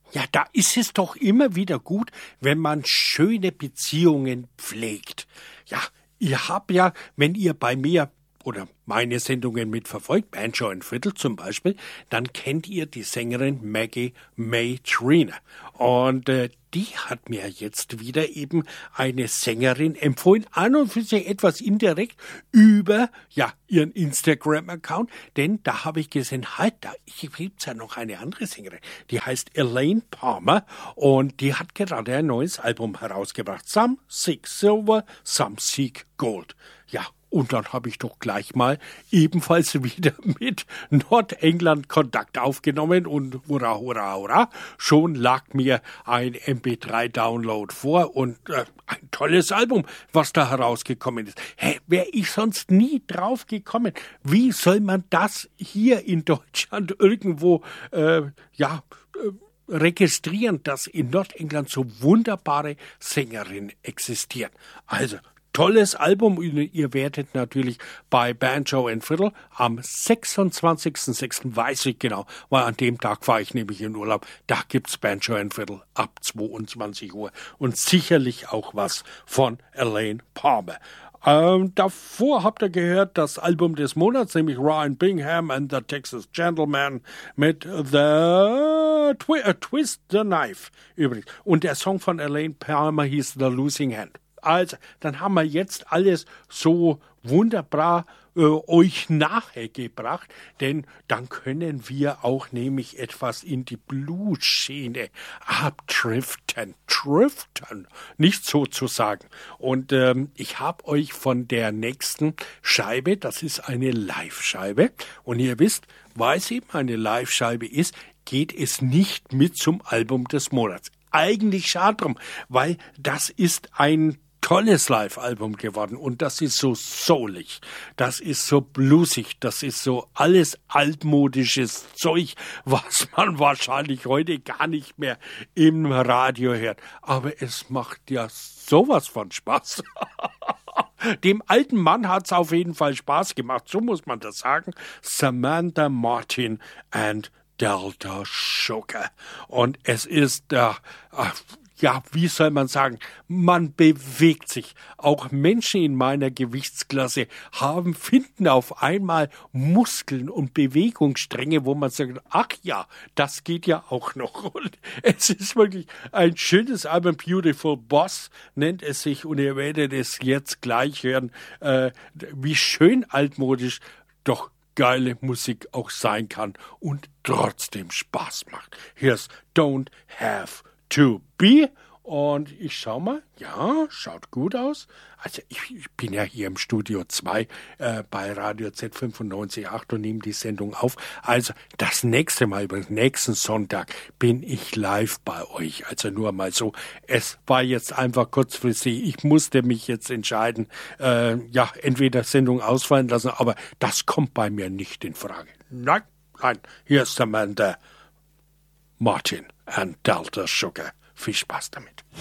Ja, da ist es doch immer wieder gut, wenn man schöne Beziehungen pflegt. Ja, ihr habt ja, wenn ihr bei mir oder meine Sendungen mitverfolgt, Banjo and Fiddle zum Beispiel, dann kennt ihr die Sängerin Maggie May Trainer. Und die hat mir jetzt wieder eben eine Sängerin empfohlen, an und für sich etwas indirekt über ihren Instagram-Account, denn da habe ich gesehen, halt, da gibt's ja noch eine andere Sängerin, die heißt Elaine Palmer und die hat gerade ein neues Album herausgebracht, Some Seek Silver, Some Seek Gold. Ja, und dann habe ich doch gleich mal ebenfalls wieder mit Nordengland Kontakt aufgenommen und hurra, hurra, hurra, schon lag mir ein MP3-Download vor und ein tolles Album, was da herausgekommen ist. Wäre ich sonst nie drauf gekommen. Wie soll man das hier in Deutschland irgendwo, registrieren, dass in Nordengland so wunderbare Sängerinnen existieren? Also, tolles Album, ihr werdet natürlich bei Banjo and Fiddle am 26.06. weiß ich genau, weil an dem Tag war ich nämlich in Urlaub, da gibt's Banjo and Fiddle ab 22 Uhr und sicherlich auch was von Elaine Palmer. Davor habt ihr gehört das Album des Monats, nämlich Ryan Bingham and the Texas Gentleman mit Twist the Knife übrigens. Und der Song von Elaine Palmer hieß The Losing Hand. Also, dann haben wir jetzt alles so wunderbar euch nahegebracht, denn dann können wir auch nämlich etwas in die Blues-Schiene abdriften. Nicht sozusagen. Und ich habe euch von der nächsten Scheibe, das ist eine Live-Scheibe, und ihr wisst, weil es eben eine Live-Scheibe ist, geht es nicht mit zum Album des Monats. Eigentlich schade drum, weil das ist ein tolles Live-Album geworden und das ist so soulig, das ist so bluesig, das ist so alles altmodisches Zeug, was man wahrscheinlich heute gar nicht mehr im Radio hört. Aber es macht ja sowas von Spaß. Dem alten Mann hat's auf jeden Fall Spaß gemacht, so muss man das sagen. Samantha Martin and Delta Sugar. Und es ist wie soll man sagen, man bewegt sich. Auch Menschen in meiner Gewichtsklasse finden auf einmal Muskeln und Bewegungsstränge, wo man sagt, ach ja, das geht ja auch noch. Und es ist wirklich ein schönes Album, Beautiful Boss nennt es sich und ihr werdet es jetzt gleich hören, wie schön altmodisch, doch geile Musik auch sein kann und trotzdem Spaß macht. Here's Don't Have to Be. Und ich schau mal, ja, schaut gut aus. Also ich bin ja hier im Studio 2 bei Radio Z95.8 und nehme die Sendung auf. Also das nächste Mal, übrigens nächsten Sonntag, bin ich live bei euch. Also nur mal so, es war jetzt einfach kurzfristig. Ich musste mich jetzt entscheiden, entweder Sendung ausfallen lassen, aber das kommt bei mir nicht in Frage. Nein, hier ist Samantha Martin and Delta Sugar. Viel Spaß damit.